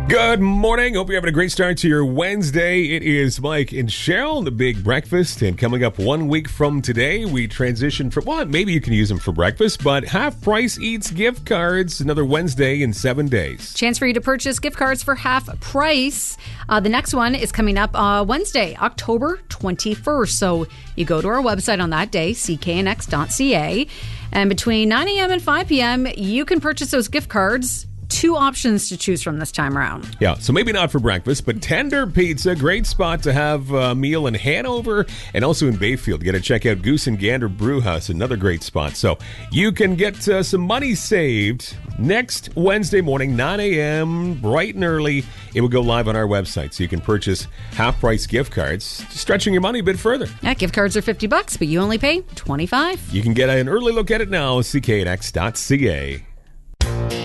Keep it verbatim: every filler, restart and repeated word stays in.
Good morning. Hope you're having a great start to your Wednesday. It is Mike and Cheryl, the big breakfast. And coming up one week from today, we transition from, well, maybe you can use them for breakfast, but Half Price Eats gift cards, another Wednesday in seven days. Chance for you to purchase gift cards for half price. Uh, the next one is coming up uh, Wednesday, October twenty-first. So you go to our website on that day, c k n x dot c a. And between nine a.m. and five p.m., you can purchase those gift cards. Two options to choose from this time around. Yeah, so maybe not for breakfast, but Tender Pizza, great spot to have a meal in Hanover and also in Bayfield. You got to check out Goose and Gander Brewhouse, another great spot. So you can get uh, some money saved next Wednesday morning, nine a.m., bright and early. It will go live on our website, so you can purchase half-price gift cards, stretching your money a bit further. Yeah, gift cards are fifty bucks, but you only pay twenty-five. You can get an early look at it now, c k n x dot c a.